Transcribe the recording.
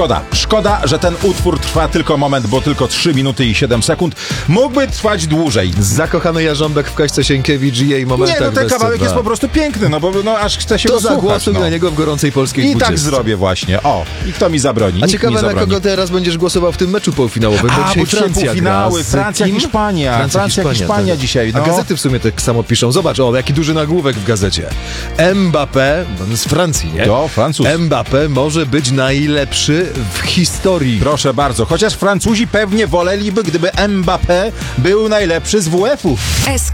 Szkoda, że ten utwór trwa tylko moment, bo tylko 3 minuty i 7 sekund. Mógłby trwać dłużej. Zakochany Jarząbek w Kaśce Sienkiewicz i jej momentach. Nie, no ten kawałek jest po prostu piękny, bo aż chce się to go słuchać. zagłosuj na niego w gorącej polskiej I 20. tak zrobię właśnie. O, i kto mi zabroni? A Nikt ciekawe, mi na zabroni. kogo teraz będziesz głosował w tym meczu półfinałowym, bo dzisiaj Francja półfinały, gra z Francja, kim? Hiszpania. Francja, tak. dzisiaj. A No. gazety w sumie tak samo piszą. Zobacz, jaki duży nagłówek w gazecie. Mbappé, on z Francji, nie? To Francuz. Mbappé może być najlepszy w historii. Proszę bardzo, chociaż Francuzi pewnie woleliby, gdyby Mbappé był najlepszy z WF-ów.